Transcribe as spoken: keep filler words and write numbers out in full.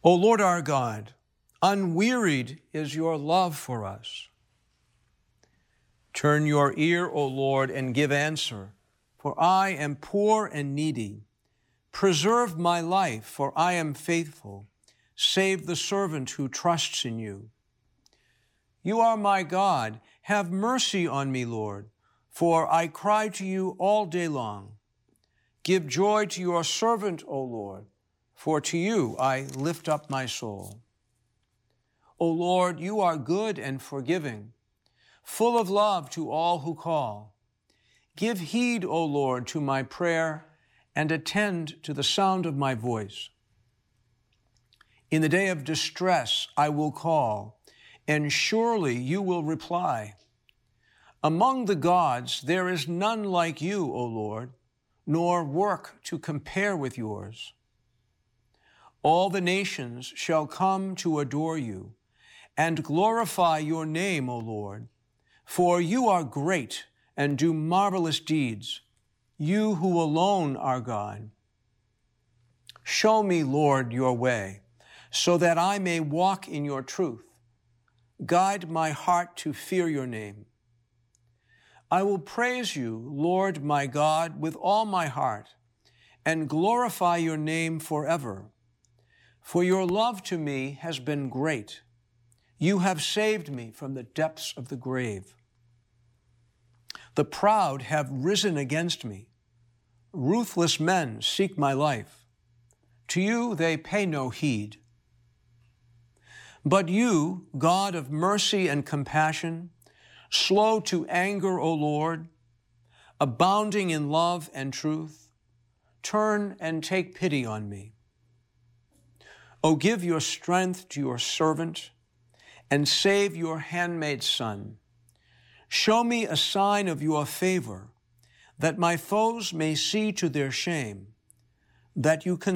O Lord our God, unwearied is your love for us. Turn your ear, O Lord, and give answer, for I am poor and needy. Preserve my life, for I am faithful. Save the servant who trusts in you. You are my God. Have mercy on me, Lord, for I cry to you all day long. Give joy to your servant, O Lord, for to you I lift up my soul. O Lord, you are good and forgiving, full of love to all who call. Give heed, O Lord, to my prayer, and attend to the sound of my voice. In the day of distress I will call, and surely you will reply. Among the gods there is none like you, O Lord, nor work to compare with yours. All the nations shall come to adore you and glorify your name, O Lord, for you are great and do marvelous deeds, you who alone are God. Show me, Lord, your way, so that I may walk in your truth. Guide my heart to fear your name. I will praise you, Lord my God, with all my heart, and glorify your name forever. For your love to me has been great. You have saved me from the depths of the grave. The proud have risen against me. Ruthless men seek my life. To you they pay no heed. But you, God of mercy and compassion, slow to anger, O Lord, abounding in love and truth, turn and take pity on me. O give your strength to your servant, and save your handmaid's son. Show me a sign of your favor, that my foes may see to their shame, that you can